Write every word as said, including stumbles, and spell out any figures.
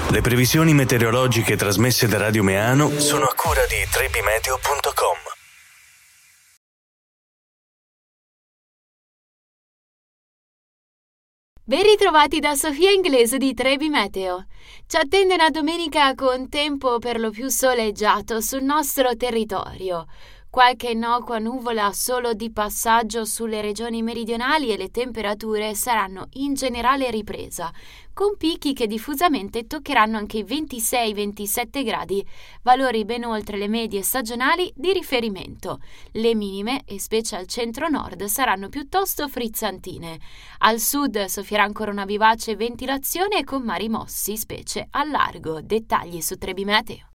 Le previsioni meteorologiche trasmesse da Radio Meano sono a cura di trebimeteo punto com. Ben ritrovati da Sofia Inglese di Trebi Meteo. Ci attende una domenica con tempo per lo più soleggiato sul nostro territorio. Qualche innocua nuvola solo di passaggio sulle regioni meridionali e le temperature saranno in generale ripresa, con picchi che diffusamente toccheranno anche i ventisei ventisette gradi, valori ben oltre le medie stagionali di riferimento. Le minime, e specie al centro-nord, saranno piuttosto frizzantine. Al sud soffierà ancora una vivace ventilazione con mari mossi, specie al largo. Dettagli su Trebi Meteo.